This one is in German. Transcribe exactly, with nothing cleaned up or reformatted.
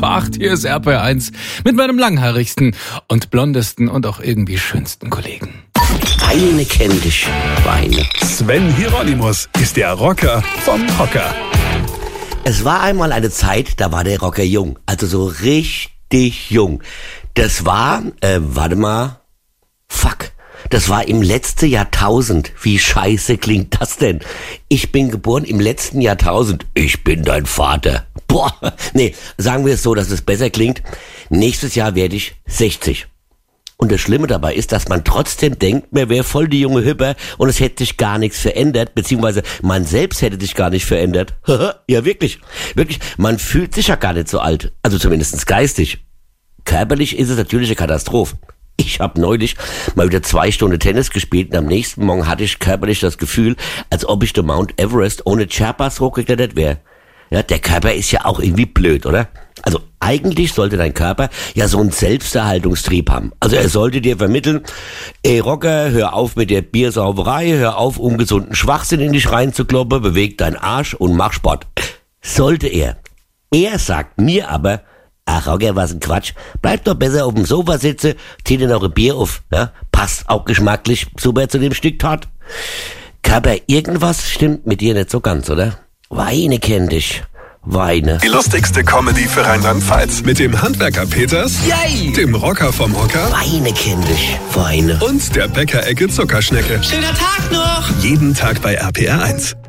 vor acht. Hier ist R P R eins mit meinem langhaarigsten und blondesten und auch irgendwie schönsten Kollegen. Weine kenn dich, Weine. Sven Hieronymus ist der Rocker vom Hocker. Es war einmal eine Zeit, da war der Rocker jung. Also so richtig jung. Das war, äh, warte mal, fuck. Das war im letzten Jahrtausend. Wie scheiße klingt das denn? Ich bin geboren im letzten Jahrtausend. Ich bin dein Vater. Boah, nee, sagen wir es so, dass es besser klingt. Nächstes Jahr werde ich sechzig. Und das Schlimme dabei ist, dass man trotzdem denkt, man wäre voll die junge Hüpper und es hätte sich gar nichts verändert, beziehungsweise man selbst hätte sich gar nicht verändert. Ja, wirklich. Wirklich, man fühlt sich ja gar nicht so alt. Also zumindest geistig. Körperlich ist es natürlich eine Katastrophe. Ich habe neulich mal wieder zwei Stunden Tennis gespielt und am nächsten Morgen hatte ich körperlich das Gefühl, als ob ich den Mount Everest ohne Sherpas hochgeklettert wäre. Ja, der Körper ist ja auch irgendwie blöd, oder? Also eigentlich sollte dein Körper ja so einen Selbsterhaltungstrieb haben. Also er sollte dir vermitteln, ey Rocker, hör auf mit der Biersauberei, hör auf ungesunden Schwachsinn in dich reinzukloppen, beweg deinen Arsch und mach Sport. Sollte er. Er sagt mir aber, ach Rocker, was ein Quatsch, bleib doch besser auf dem Sofa sitzen, zieh dir noch ein Bier auf, ja? Passt auch geschmacklich super zu dem Stück Tat. Körper, irgendwas stimmt mit dir nicht so ganz, oder? Weine kenn dich. Weine. Die lustigste Comedy für Rheinland-Pfalz. Mit dem Handwerker Peters, Yay! dem Rocker vom Hocker Weine kenn dich. Weine. und der Bäckerecke Zuckerschnecke. Schöner Tag noch! Jeden Tag bei R P R eins.